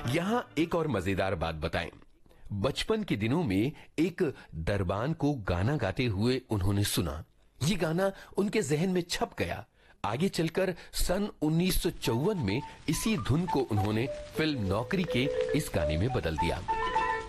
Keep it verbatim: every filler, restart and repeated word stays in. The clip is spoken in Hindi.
यहां एक और मजेदार बात बताएं। बचपन के दिनों में एक दरबान को गाना गाते हुए उन्होंने सुना। ये गाना उनके जहन में छप गया। आगे चलकर सन उन्नीस सौ चौवन में इसी धुन को उन्होंने फिल्म नौकरी के इस गाने में बदल दिया।